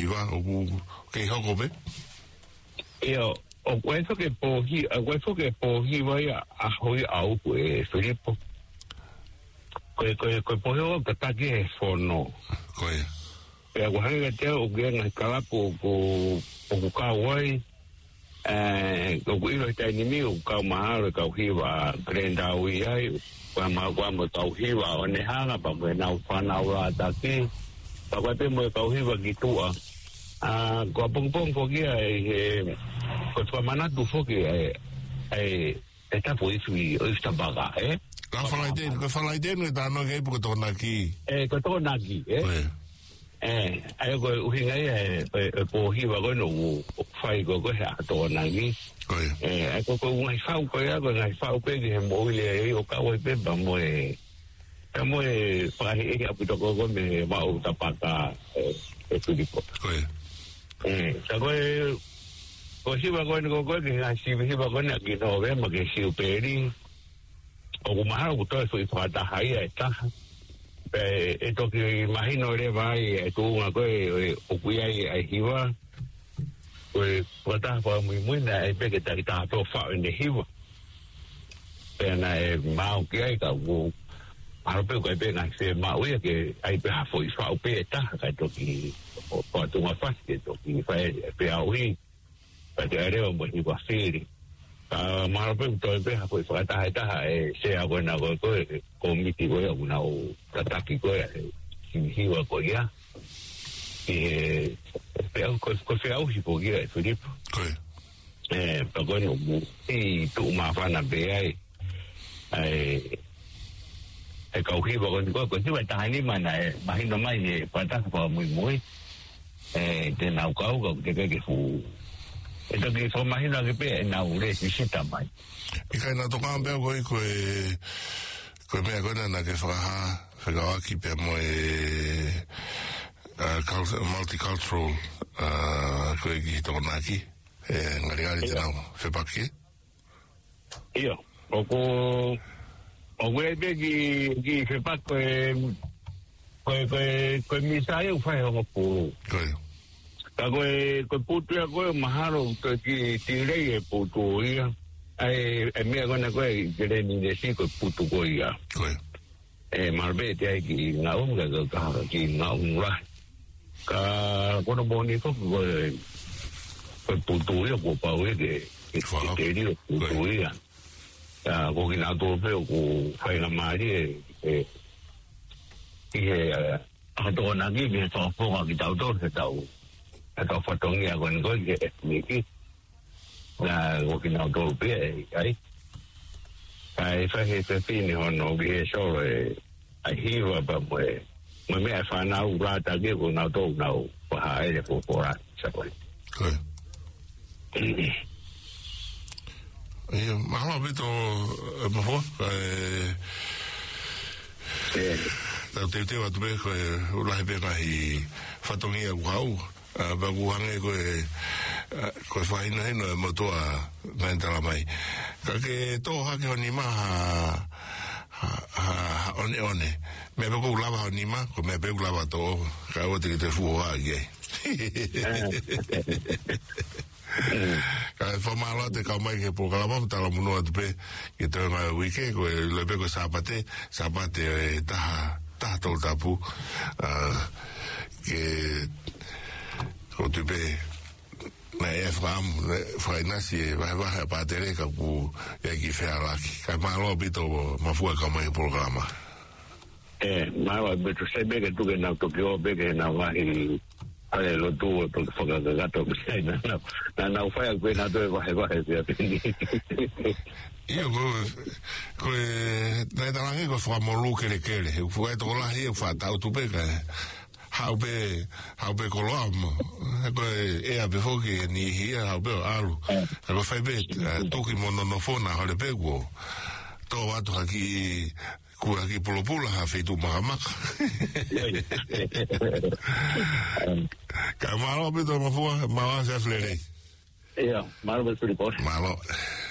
hiwa o ku ke hoko be Io o questo che pochi vai a hoi au que Filippo que poho que ta que fono koe e a wahanga te o que na kala po ka wai ko ilo te ni mi o ka mahalo ka hiwa prenda ui ai kwa mo ta hiwa o ne hanga pa me na fana ora ta ki pa pe mo ka hiwa ki tua ko pong ko ki ko fa mana tu fo ki está por isso está baga ka fala ide no ta no ke po to na ki ko to na ki ai ko uhinga po hiwa ko no fai ko ha to na ki ai ko ngai fa ko ya ko ngai fa ko ki mo ile o ka we pe ba mo mo pa e a puto ko me ba o ta pa ta tu dipo sa ko hiwa ko ko ki ha si hiwa ko na ki no ve mo ki si uperi o mahalo ko to foi fa ta hai ta esto que imagino le vai tu una cosa o cuia ai hiwa pues pata fa muy na e pe que ta to fa en hiwa pena mau que ai ka wo aro pe ko pe na se mau que ai pe foi fa o pe ta ka to ki o tu ma fa que to ki fa pe au hi pa te ere mo hiwa siri ma pe to pe foi fa ta se a buena ko miti ko ya una o tataki ko ya hiwa ko ya ko se au hi ko ya Filippo pa ko no tu ma fa na be ai ka hiwa ko ti ba ta ni ma na ma hi no mai pa ta pa muy te na ko te ke fu esto que son más que pe na ure si está mal y que na to cambia ko me agora na que fa aquí pe mo multicultural ko ki to na ki ngari te na fe pa ki io o we be ki fe pa ko mi sai o fa o po Ako putu ako mahalo ki tirei putu ia ai mea kona koe kere ni desi ko putu ko ia marbe te ai ki ngaung ka ki ngaung la ka kono boni ko putu ia ko pa we ke tirei putu ia ko ki na to pe ko fai na mari a to na ki me to fo ki tau to se tau atau fotonya kon ko ni na ko ki na do pe ai fa he te fini ono bi so ai hiwa ba mo me fa na u ra ta ke ko na do na pa ai ko ra sa ko mahalo bito mo te wa tu be ko la be na hi fotonya wow ba guhange ko fai na no motoa na entala mai ka ke to ha ke oni ma one me ba ko lava oni ma ko me be lava to ka o te fu ha ye ka fa malo te ka mai ke programa ta la muno atupe ke te ma wiki ko le be ko sapate ta to tapu ke o te be na fai nasi vai pa tere ka ku ya ki fe ala ka malo bito ma fu ka mai programa malo bito se be ke tu ke na to ke o be ke na va ale lo tu to foga ga gato sai na fai ko na to va ya io ko na ta ngi ko fa mo lu ke le fu to la hi fa ta tu be ka how be kolamo ko a be foki ni hia how be alu ko fai be toki mono no fona hole pego to watu haki ku haki pulopula ha fetu mahamaka ka malo be to mafua mawa sa flere malo be Filippo malo